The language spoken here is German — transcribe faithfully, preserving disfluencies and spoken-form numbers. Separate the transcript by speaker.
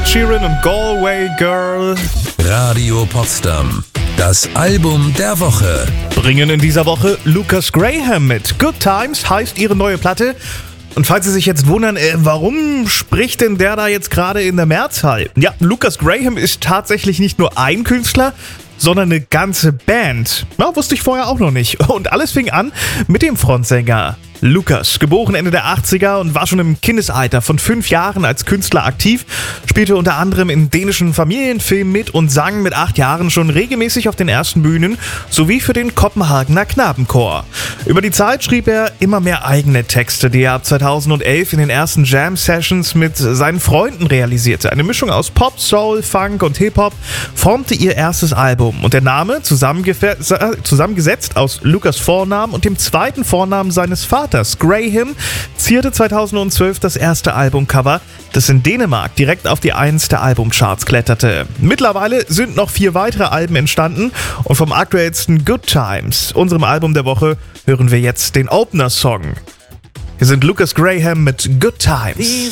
Speaker 1: Sheeran und Galway Girl.
Speaker 2: Radio Potsdam. Das Album der Woche.
Speaker 1: Bringen in dieser Woche Lucas Graham mit. Good Times heißt ihre neue Platte. Und falls Sie sich jetzt wundern, äh, warum spricht denn der da jetzt gerade in der Mehrzahl? Ja, Lucas Graham ist tatsächlich nicht nur ein Künstler, sondern eine ganze Band. Ja, wusste ich vorher auch noch nicht. Und alles fing an mit dem Frontsänger Lucas, geboren Ende der achtziger und war schon im Kindesalter von fünf Jahren als Künstler aktiv, spielte unter anderem in dänischen Familienfilmen mit und sang mit acht Jahren schon regelmäßig auf den ersten Bühnen sowie für den Kopenhagener Knabenchor. Über die Zeit schrieb er immer mehr eigene Texte, die er ab zweitausendelf in den ersten Jam-Sessions mit seinen Freunden realisierte. Eine Mischung aus Pop, Soul, Funk und Hip-Hop formte ihr erstes Album und der Name, zusammengesetzt aus Lucas Vornamen und dem zweiten Vornamen seines Vaters, Graham, zierte zweitausendzwölf das erste Albumcover, das in Dänemark direkt auf die eins der Albumcharts kletterte. Mittlerweile sind noch vier weitere Alben entstanden und vom aktuellsten Good Times, unserem Album der Woche, hören wir jetzt den Opener-Song. Hier sind Lucas Graham mit Good Times.